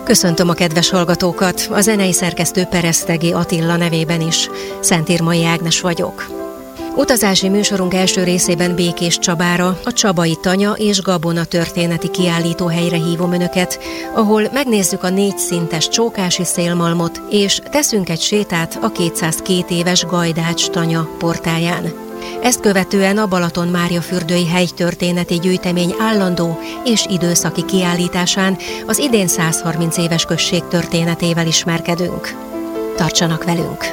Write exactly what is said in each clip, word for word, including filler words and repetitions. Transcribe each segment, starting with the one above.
Köszöntöm a kedves hallgatókat, a zenei szerkesztő Peresztegi Attila nevében is. Szentírmai Ágnes vagyok. Utazási műsorunk első részében Békés Csabára, a Csabai Tanya és Gabona történeti kiállítóhelyre hívom önöket, ahol megnézzük a négy szintes Csókási szélmalmot, és teszünk egy sétát a kétszázkettő éves Gajdács Tanya portáján. Ezt követően a Balaton-Máriafürdői helytörténeti gyűjtemény állandó és időszaki kiállításán az idén százharminc éves község történetével ismerkedünk. Tartsanak velünk!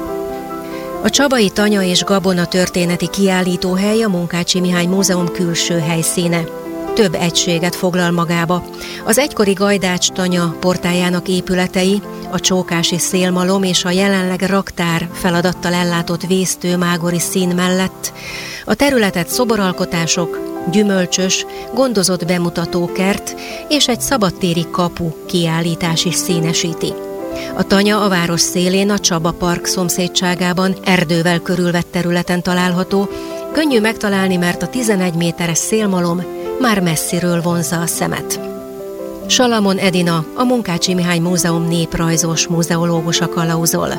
A Csabai Tanya és Gabona történeti kiállítóhely a Munkácsi Mihály Múzeum külső helyszíne. Több egységet foglal magába. Az egykori Gajdács Tanya portájának épületei, a Csókási szélmalom és a jelenleg raktár feladattal ellátott vésztőmágori szín mellett a területet szoboralkotások, gyümölcsös, gondozott bemutatókert és egy szabadtéri kapu kiállítás is színesíti. A Tanya a város szélén, a Csaba Park szomszédságában erdővel körülvett területen található, könnyű megtalálni, mert a tizenegy méteres szélmalom már messziről vonzza a szemet. Salamon Edina, a Munkácsi Mihály Múzeum néprajzos muzeológusa kalauzol.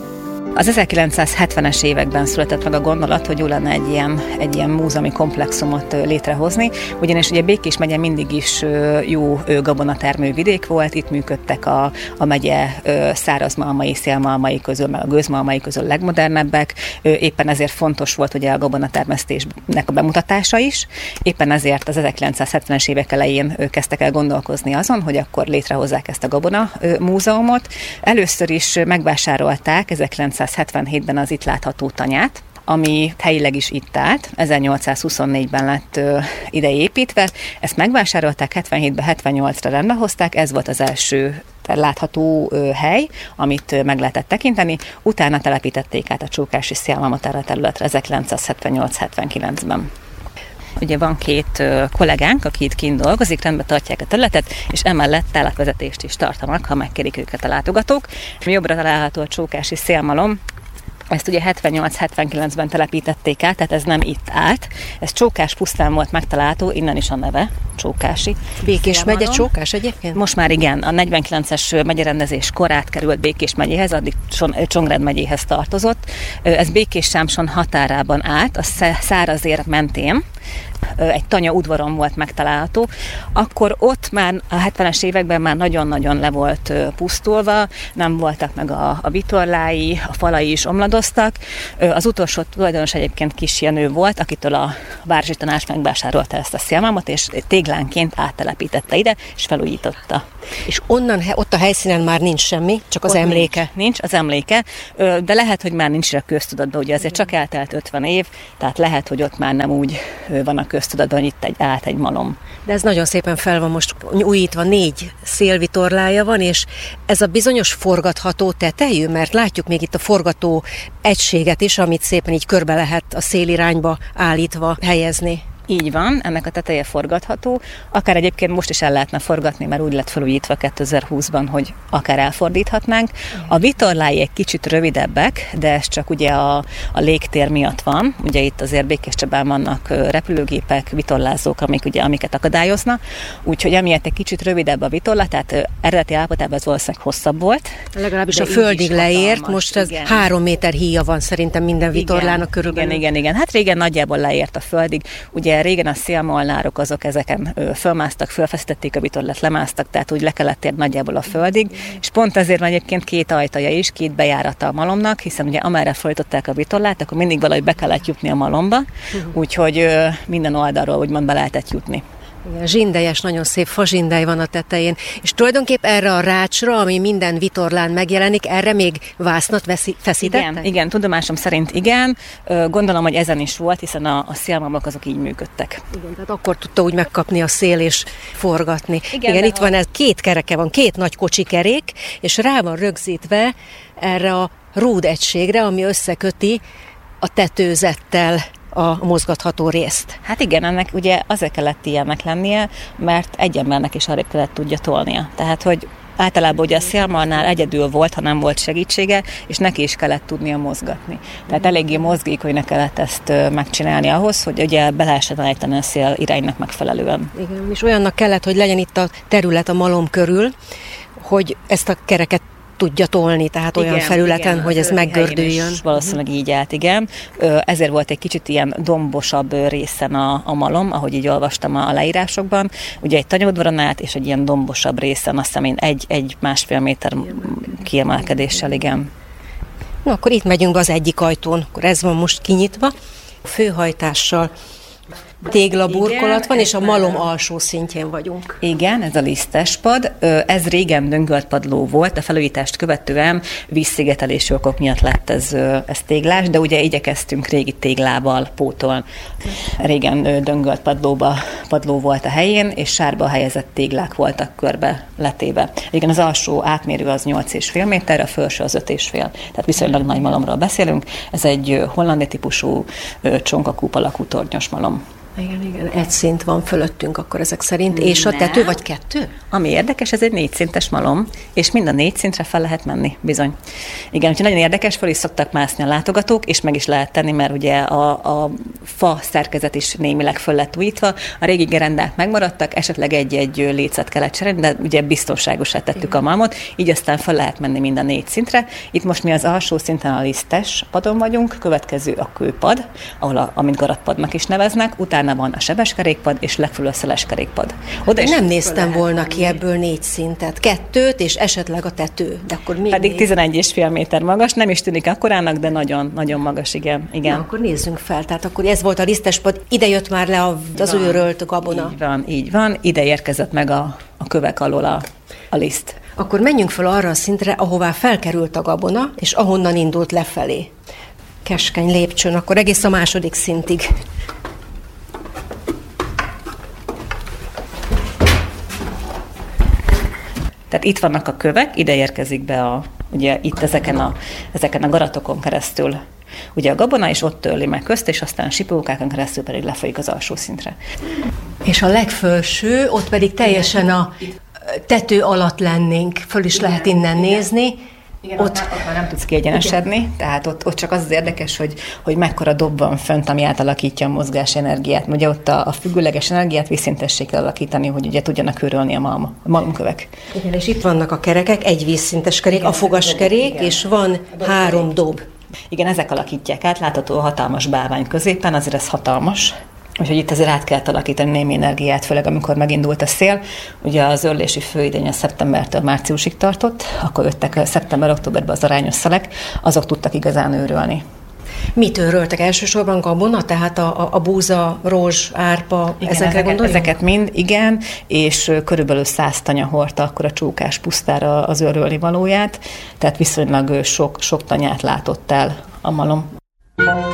Az ezerkilencszázhetvenes években született meg a gondolat, hogy jó lenne egy ilyen, egy ilyen múzeumi komplexumot létrehozni, ugyanis ugye Békés megye mindig is jó gabonatermő vidék volt, itt működtek a, a megye szárazmalmai, szélmalmai közül, meg a gőzmalmai közül legmodernebbek, éppen ezért fontos volt ugye a gabonatermesztésnek a bemutatása is, éppen ezért az ezerkilencszázhetvenes évek elején kezdtek el gondolkozni azon, hogy akkor létrehozzák ezt a gabona múzeumot. Először is megvásárolták ezerkilencszázhetvenhétben az itt látható tanyát, ami helyileg is itt állt, ezernyolcszázhuszonnégyben lett ö, ide építve. Ezt megvásárolták, hetvenhétben, hetvennyolcra rendbe hozták, ez volt az első látható ö, hely, amit ö, meg lehetett tekinteni. Utána telepítették át a Csókási szélmalmot erre a területre ezerkilencszázhetvennyolc hetvenkilencben. Ugye van két ö, kollégánk, aki itt kint dolgozik, rendben tartják a területet, és emellett tálatvezetést is tartanak, ha megkérik őket a látogatók. Jobbra található a Csókási szélmalom. Ezt ugye hetvennyolc hetvenkilencben telepítették át, tehát ez nem itt állt. Ez Csókás pusztán volt megtalálható, innen is a neve, Csókási. Békés megye Csókás egyébként? Most már igen, a negyvenkilences megyerendezés korát került Békés megyéhez, addig Csongrád megyéhez tartozott. Ez Békés-Sámson határában állt, a Szárazér mentén. Egy tanya udvaron volt megtalálható, akkor ott már a hetvenes években már nagyon-nagyon le volt pusztulva, nem voltak meg a, a vitorlái, a falai is omladoztak. Az utolsó tulajdonos egyébként Kis Jenő volt, akitől a városi tanács megvásárolta ezt a szélmalmot, és téglánként áttelepítette ide, és felújította. És onnan, ott a helyszínen már nincs semmi, csak az ott emléke. Nincs, nincs az emléke, de lehet, hogy már nincs a köztudatban, ugye azért csak eltelt ötven év, tehát lehet, hogy ott már nem úgy van a köztudatban, hogy itt egy át egy malom. De ez nagyon szépen fel van most újítva, négy szélvitorlája van, és ez a bizonyos forgatható tetejű, mert látjuk még itt a forgató egységet is, amit szépen így körbe lehet a szélirányba állítva helyezni. Így van, ennek a teteje forgatható, akár egyébként most is el lehetne forgatni, mert úgy lett felújítva kétezer-húszban, hogy akár elfordíthatnánk. A vitorlái egy kicsit rövidebbek, de ez csak ugye a, a légtér miatt van. Ugye itt azért Békés Csabán vannak repülőgépek, vitorlázók, amik ugye, amiket akadályozna. Úgyhogy emiatt egy kicsit rövidebb a vitorla, tehát eredeti állapotában ez valószínűleg hosszabb volt. Legalábbis a földig leért, most ez igen. három méter híja van szerintem minden vitorlának igen, körülbelül. Igen, igen, igen. Hát régen nagyjából leért a földig. Ugye régen a szélmolnárok azok ezeken ö, fölmásztak, fölfeszítették a vitorlát, lemásztak, tehát úgy le kellett érni nagyjából a földig, és pont ezért van egyébként két ajtaja is, két bejárata a malomnak, hiszen ugye amerre folytották a vitorlát, akkor mindig valahogy be kellett jutni a malomba, úgyhogy ö, minden oldalról úgymond be lehetett jutni. Igen, zsindelyes, nagyon szép fazsindely van a tetején, és tulajdonképp erre a rácsra, ami minden vitorlán megjelenik, erre még vásznat veszi, feszítettek? Igen, igen, tudomásom szerint igen. Gondolom, hogy ezen is volt, hiszen a, a szélmalmok azok így működtek. Igen, tehát akkor tudta úgy megkapni a szél és forgatni. Igen, igen itt ha... van ez, két kereke van, két nagy kocsikerék, és rá van rögzítve erre a rúd egységre, ami összeköti a tetőzettel a mozgatható részt. Hát igen, ennek ugye azért kellett ilyennek lennie, mert egy embernek is arrébb kellett tudja tolnia. Tehát, hogy általában ugye a szélmalnál egyedül volt, ha nem volt segítsége, és neki is kellett tudnia mozgatni. Tehát eléggé mozgékonynak kellett ezt megcsinálni ahhoz, hogy ugye be lehessen állítani a szél iránynak megfelelően. Igen, és olyannak kellett, hogy legyen itt a terület a malom körül, hogy ezt a kereket tudja tolni, tehát igen, olyan felületen, igen, hogy ez meggördüljön. Valószínűleg így állt, igen. Ezért volt egy kicsit ilyen dombosabb részen a, a malom, ahogy így olvastam a leírásokban. Ugye egy tanyódvaron át, és egy ilyen dombosabb részen, azt hiszem én egy, egy másfél méter kiemelkedéssel, igen. Na, akkor itt megyünk be az egyik ajtón, akkor ez van most kinyitva. Főhajtással téglaburkolat van, és a malom alsó szintjén vagyunk. Igen, ez a lisztespad. Ez régen döngöltpadló volt, a felújítást követően vízszigetelési okok miatt lett ez, ez téglás, de ugye igyekeztünk régi téglával pótolni. Régen döngöltpadlóba padló volt a helyén, és sárba helyezett téglák voltak körbe letéve. Igen, az alsó átmérő az nyolc és fél méter, a felső az öt és fél. Tehát viszonylag nagy malomról beszélünk. Ez egy hollandi típusú csonkakúp alakú tornyos malom. Igen, igen, egy szint van fölöttünk akkor ezek szerint, és a tető vagy kettő? Ami érdekes, ez egy négy szintes malom, és mind a négy szintre fel lehet menni, bizony. Igen, úgyhogy nagyon érdekes, fel is szoktak mászni a látogatók, és meg is lehet tenni, mert ugye a, a fa szerkezet is némileg föl lett újítva, a régi gerendák megmaradtak, esetleg egy-egy lécet kellett cserélni, de ugye biztonságosá tettük igen. a malmot, így aztán fel lehet menni mind a négy szintre. Itt most mi az alsó szinten a lisztes padon vagyunk, következő a kőpad, ahol a, amit garatpadnak is neveznek, utána van a sebeskerékpad, és legfelül a szeleskerékpad. Oda nem néztem volna ki ebből négy szintet. Kettőt, és esetleg a tető. De akkor még Pedig tizenegy és fél méter magas, nem is tűnik akkorának, de nagyon, nagyon magas, igen. igen. Na, akkor nézzünk fel. Tehát akkor ez volt a lisztespad, ide jött már le az őrölt gabona. Így van, így van. Ide érkezett meg a, a kövek alól a, a liszt. Akkor menjünk fel arra a szintre, ahová felkerült a gabona, és ahonnan indult lefelé. Keskeny lépcsőn, akkor egész a második szintig. Tehát itt vannak a kövek, ide érkezik be a, ugye itt ezeken a, ezeken a garatokon keresztül ugye a gabona, és ott törli meg közt, és aztán sipókákon keresztül pedig lefolyik az alsó szintre. És a legfelső, ott pedig teljesen a tető alatt lennénk, föl is igen, lehet innen igen. nézni. Igen, ott, ott, ott már nem tudsz kiegyenesedni, igen. tehát ott, ott csak az az érdekes, hogy, hogy mekkora dob van fönt, ami átalakítja a mozgás energiát. Ugye ott a, a függőleges energiát vízszintessé kell alakítani, hogy ugye tudjanak őrölni a, malm, a malomkövek. Igen, és itt vannak a kerekek, egy vízszintes kerék, igen, a fogaskerék, igen. és van dob három dob. Igen, ezek alakítják át, látható a hatalmas bálvány középen, azért ez hatalmas. Úgyhogy itt azért át kell alakítani némi energiát, főleg amikor megindult a szél. Ugye az őrlési főidény a szeptembertől márciusig tartott, akkor jöttek szeptember-októberben az arányos szelek, azok tudtak igazán őrölni. Mit őröltek? Elsősorban gabona, tehát a, a, a búza, rózs, árpa, igen, ezekre ezeket, gondoljunk? Ezeket mind, igen, és körülbelül száz tanya hordta akkor a csókás pusztára az őrölni valóját, tehát viszonylag sok, sok tanyát látott el a malom.